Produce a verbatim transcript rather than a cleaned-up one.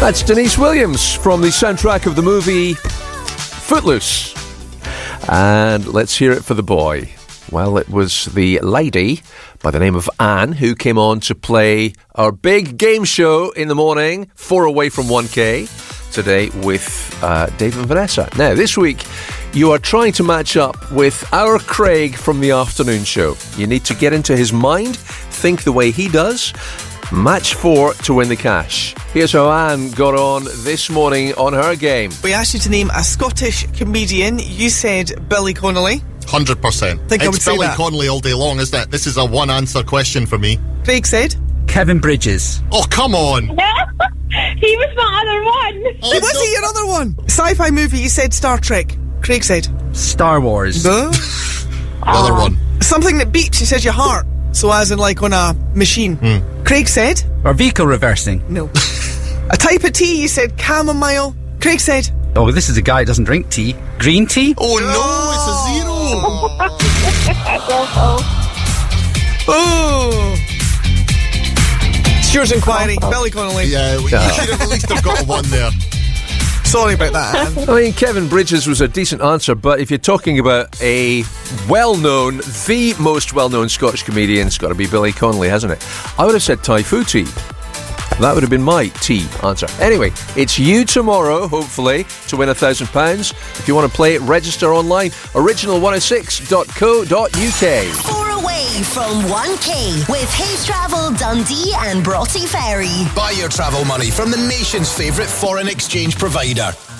That's Denise Williams from the soundtrack of the movie Footloose. And let's hear it for the boy. Well, it was the lady by the name of Anne who came on to play our big game show in the morning, four away from one K, today with uh, Dave and Vanessa. Now, this week, you are trying to match up with our Craig from the afternoon show. You need to get into his mind, think the way he does, match four to win the cash. Here's how Anne got on this morning on her game. We asked you to name a Scottish comedian. You said Billy Connolly. one hundred percent. Think I would it's say Billy that. Connolly all day long, isn't it? This is a one-answer question for me. Craig said Kevin Bridges. Oh, come on. He was my other one. Oh, was no. he your other one? Sci-fi movie, you said Star Trek. Craig said Star Wars. no. Another one. Something that beeps, he says your heart. So as in like on a machine. Hmm. Craig said Or vehicle reversing. no. A type of tea, you said chamomile. Craig said Oh, this is a guy that doesn't drink tea. Green tea? Oh, no, it's a zero. That's awful. oh. Stewart's Inquiry, Billy Connolly. Yeah, you should have at least have got one there. Sorry about that, Anne. I mean, Kevin Bridges was a decent answer, but if you're talking about a well-known, the most well-known Scottish comedian, it's got to be Billy Connolly, hasn't it? I would have said Tai Fu tea. That would have been my T answer. Anyway, it's you tomorrow, hopefully, to win a thousand pounds. If you want to play it, register online. original one oh six dot co dot uk. Four away from one K with Hays Travel Dundee and Broughty Ferry. Buy your travel money from the nation's favourite foreign exchange provider.